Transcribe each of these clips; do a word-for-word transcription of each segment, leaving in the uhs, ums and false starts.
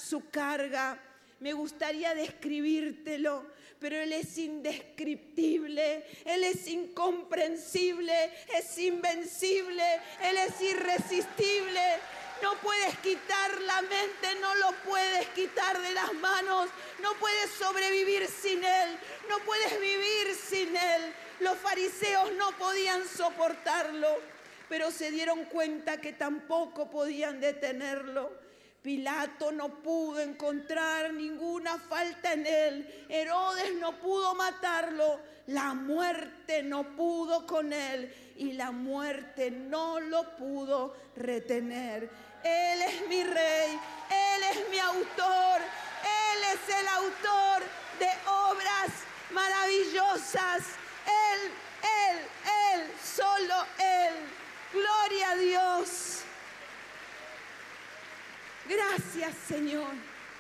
su carga. Me gustaría describírtelo, pero Él es indescriptible, Él es incomprensible, es invencible, Él es irresistible. No puedes quitar la mente, no lo puedes quitar de las manos, no puedes sobrevivir sin Él, no puedes vivir sin Él. Los fariseos no podían soportarlo, pero se dieron cuenta que tampoco podían detenerlo. Pilato no pudo encontrar ninguna falta en él. Herodes no pudo matarlo. La muerte no pudo con él. Y la muerte no lo pudo retener. Él es mi rey. Él es mi autor. Él es el autor de obras maravillosas. Él, Él, Él, solo Él. Gloria a Dios. Gracias, Señor.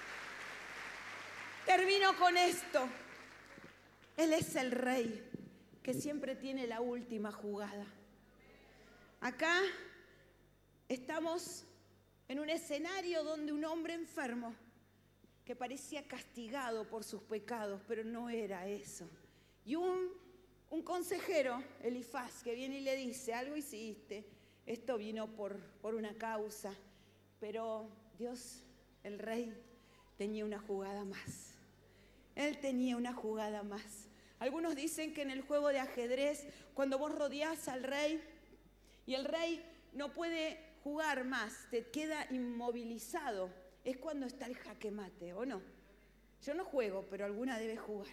Termino con esto. Él es el rey que siempre tiene la última jugada. Acá estamos en un escenario donde un hombre enfermo que parecía castigado por sus pecados, pero no era eso. Y un, un consejero, Elifaz, que viene y le dice, algo hiciste, esto vino por, por una causa, pero Dios, el rey, tenía una jugada más. Él tenía una jugada más. Algunos dicen que en el juego de ajedrez, cuando vos rodeás al rey y el rey no puede jugar más, te queda inmovilizado, es cuando está el jaque mate, ¿o no? Yo no juego, pero alguna debe jugar.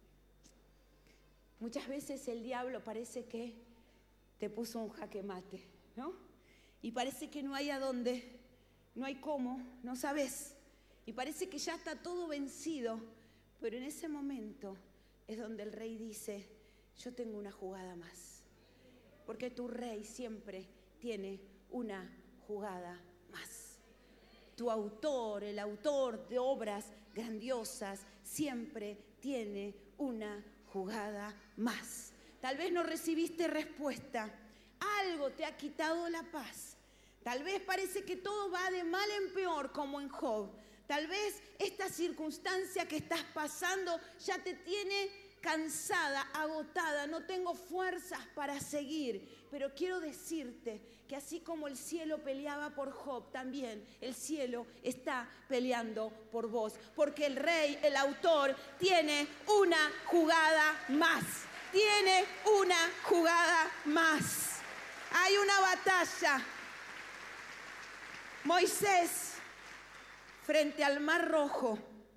Muchas veces el diablo parece que te puso un jaque mate, ¿no? Y parece que no hay a dónde. No hay cómo, no sabes. Y parece que ya está todo vencido. Pero en ese momento es donde el rey dice, yo tengo una jugada más. Porque tu rey siempre tiene una jugada más. Tu autor, el autor de obras grandiosas, siempre tiene una jugada más. Tal vez no recibiste respuesta. Algo te ha quitado la paz. Tal vez parece que todo va de mal en peor, como en Job. Tal vez esta circunstancia que estás pasando ya te tiene cansada, agotada. No tengo fuerzas para seguir. Pero quiero decirte que así como el cielo peleaba por Job, también el cielo está peleando por vos. Porque el rey, el autor, tiene una jugada más. Tiene una jugada más. Hay una batalla. Moisés, frente al Mar Rojo,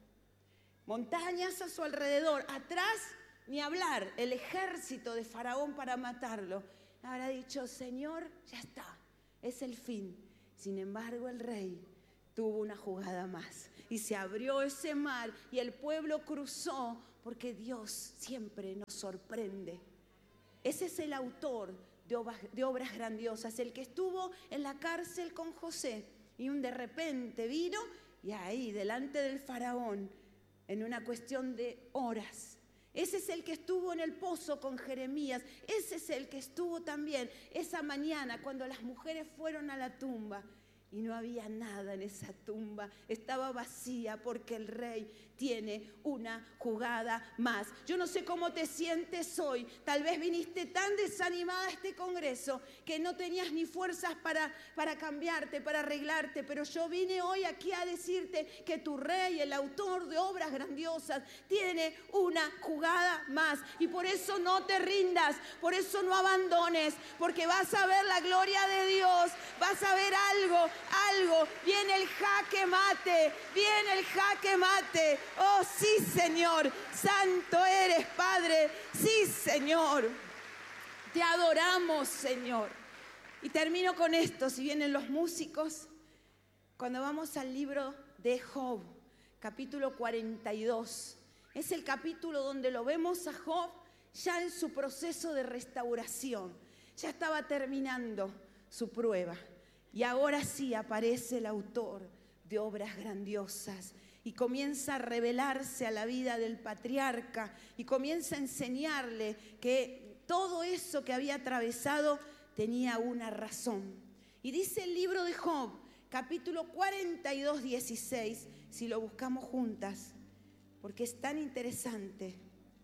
montañas a su alrededor, atrás ni hablar, el ejército de Faraón para matarlo. Habrá dicho, Señor, ya está, es el fin. Sin embargo, el rey tuvo una jugada más y se abrió ese mar y el pueblo cruzó, porque Dios siempre nos sorprende. Ese es el autor de obras, de obras grandiosas, el que estuvo en la cárcel con José y un de repente vino y ahí delante del faraón en una cuestión de horas. Ese es el que estuvo en el pozo con Jeremías. Ese es el que estuvo también esa mañana cuando las mujeres fueron a la tumba. Y no había nada en esa tumba, estaba vacía porque el rey tiene una jugada más. Yo no sé cómo te sientes hoy, tal vez viniste tan desanimada a este congreso que no tenías ni fuerzas para, para cambiarte, para arreglarte, pero yo vine hoy aquí a decirte que tu rey, el autor de obras grandiosas, tiene una jugada más. Y por eso no te rindas, por eso no abandones, porque vas a ver la gloria de Dios, vas a ver algo. Algo, viene el jaque mate, viene el jaque mate. Oh sí, Señor, santo eres, Padre. Sí, Señor, te adoramos, Señor. Y termino con esto, si vienen los músicos, cuando vamos al libro de Job, capítulo cuarenta y dos, es el capítulo donde lo vemos a Job ya en su proceso de restauración, ya estaba terminando su prueba. Y ahora sí aparece el autor de obras grandiosas y comienza a revelarse a la vida del patriarca y comienza a enseñarle que todo eso que había atravesado tenía una razón. Y dice el libro de Job, capítulo cuarenta y dos, dieciséis, si lo buscamos juntas, porque es tan interesante.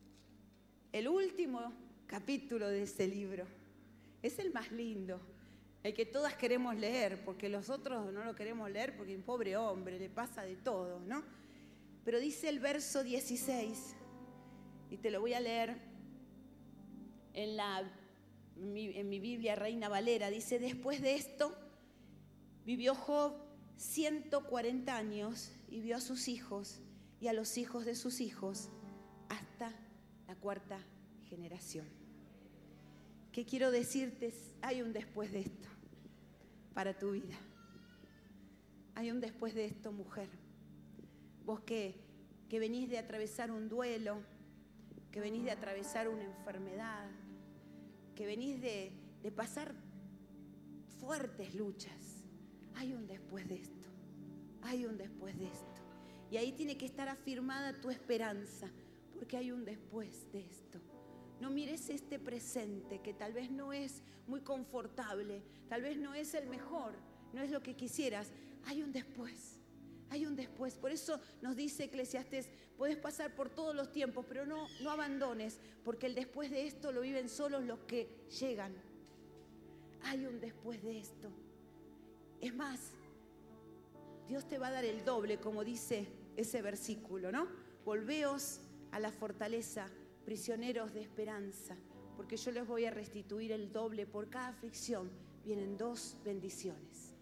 El último capítulo de ese libro es el más lindo, el que todas queremos leer, porque los otros no lo queremos leer porque un pobre hombre le pasa de todo, ¿no? Pero dice el verso dieciséis, y te lo voy a leer en, la, en, mi, en mi Biblia Reina Valera, dice: después de esto vivió Job ciento cuarenta años y vio a sus hijos y a los hijos de sus hijos hasta la cuarta generación. ¿Qué quiero decirte? Hay un después de esto para tu vida. Hay un después de esto, mujer. Vos que, que venís de atravesar un duelo, que venís de atravesar una enfermedad, que venís de, de pasar fuertes luchas. Hay un después de esto. Hay un después de esto. Y ahí tiene que estar afirmada tu esperanza, porque hay un después de esto. No mires este presente que tal vez no es muy confortable, tal vez no es el mejor, no es lo que quisieras. Hay un después, hay un después. Por eso nos dice Eclesiastés, puedes pasar por todos los tiempos, pero no, no abandones, porque el después de esto lo viven solos los que llegan. Hay un después de esto. Es más, Dios te va a dar el doble, como dice ese versículo, ¿no? Volveos a la fortaleza, prisioneros de esperanza, porque yo les voy a restituir el doble. Por cada aflicción vienen dos bendiciones.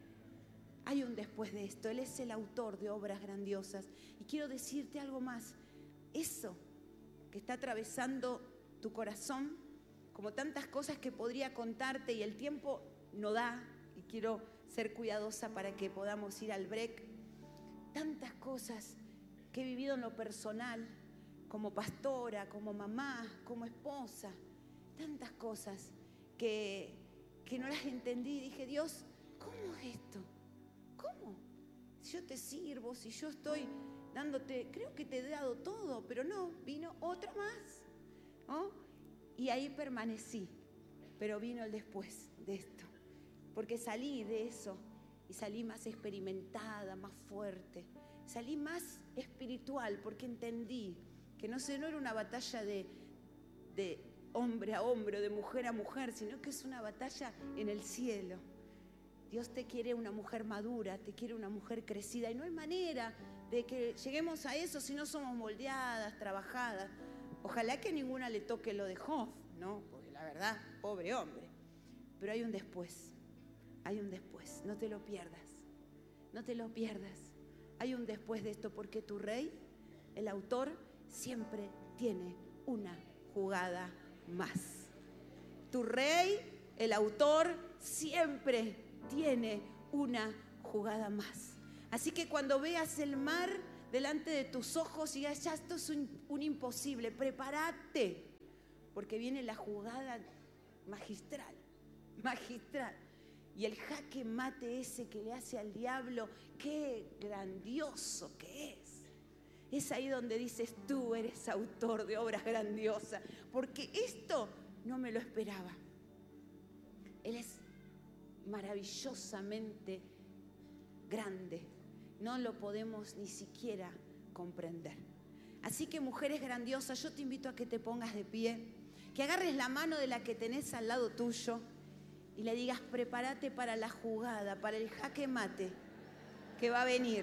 Hay un después de esto. Él es el autor de obras grandiosas. Y quiero decirte algo más. Eso que está atravesando tu corazón, como tantas cosas que podría contarte y el tiempo no da, y quiero ser cuidadosa para que podamos ir al break. Tantas cosas que he vivido en lo personal, como pastora, como mamá, como esposa, tantas cosas que, que no las entendí. Dije, Dios, ¿cómo es esto? ¿Cómo? Si yo te sirvo, si yo estoy dándote, creo que te he dado todo, pero no, vino otra más, ¿no? Y ahí permanecí, pero vino el después de esto, porque salí de eso y salí más experimentada, más fuerte, salí más espiritual, porque entendí que no, sé, no era una batalla de, de hombre a hombre o de mujer a mujer, sino que es una batalla en el cielo. Dios te quiere una mujer madura, te quiere una mujer crecida, y no hay manera de que lleguemos a eso si no somos moldeadas, trabajadas. Ojalá que a ninguna le toque lo de Job, ¿no? Porque la verdad, pobre hombre. Pero hay un después, hay un después, no te lo pierdas, no te lo pierdas. Hay un después de esto, porque tu rey, el autor, siempre tiene una jugada más. Tu rey, el autor, siempre tiene una jugada más. Así que cuando veas el mar delante de tus ojos y digas, ya esto es un, un imposible, prepárate, porque viene la jugada magistral, magistral. Y el jaque mate ese que le hace al diablo, qué grandioso que es. Es ahí donde dices, tú eres autor de obras grandiosas, porque esto no me lo esperaba. Él es maravillosamente grande, no lo podemos ni siquiera comprender. Así que, mujeres grandiosas, yo te invito a que te pongas de pie, que agarres la mano de la que tenés al lado tuyo y le digas, prepárate para la jugada, para el jaque mate que va a venir.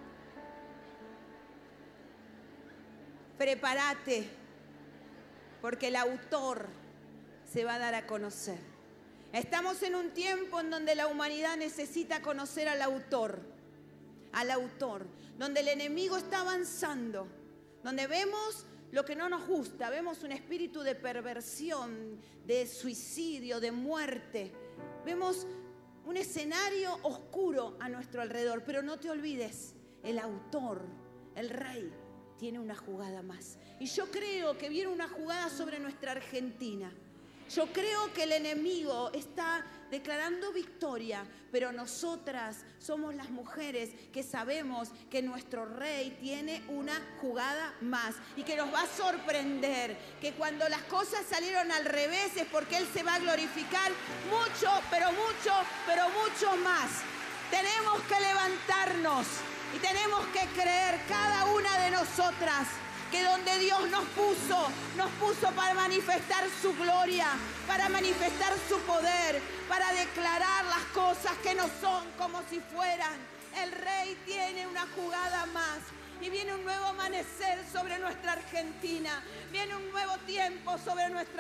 Prepárate, porque el autor se va a dar a conocer. Estamos en un tiempo en donde la humanidad necesita conocer al autor, al autor, donde el enemigo está avanzando, donde vemos lo que no nos gusta, vemos un espíritu de perversión, de suicidio, de muerte, vemos un escenario oscuro a nuestro alrededor, pero no te olvides, el autor, el rey, tiene una jugada más. Y yo creo que viene una jugada sobre nuestra Argentina. Yo creo que el enemigo está declarando victoria, pero nosotras somos las mujeres que sabemos que nuestro rey tiene una jugada más y que nos va a sorprender, que cuando las cosas salieron al revés es porque él se va a glorificar mucho, pero mucho, pero mucho más. Tenemos que levantarnos, Y tenemos que creer cada una de nosotras que donde Dios nos puso, nos puso para manifestar su gloria, para manifestar su poder, para declarar las cosas que no son como si fueran. El Rey tiene una jugada más. Y viene un nuevo amanecer sobre nuestra Argentina. Viene un nuevo tiempo sobre nuestra